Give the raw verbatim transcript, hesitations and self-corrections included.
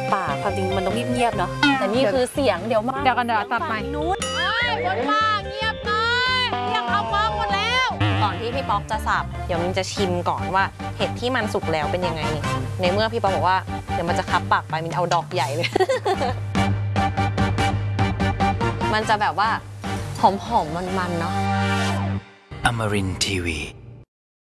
ป่าความจริงมันต้องเงียบๆเนาะแต่นี่คือเสียงเดี๋ยวมาเดี๋ยวกันเดี๋ยวตัดใหม่นู้นบนป่าเงียบหน่อยเรียกเขาฟ้องหมดแล้วก่อนที่พี่ป๊อกจะสับเดี๋ยวมินจะชิมก่อนว่าเห็ดที่มันสุกแล้วเป็นยังไงในเมื่อพี่ป๊อกบอกว่าเดี๋ยวมันจะคับปากไปมินเอาดอกใหญ่เลย มันจะแบบว่าหอมๆมันๆเนาะ Amarin ที วี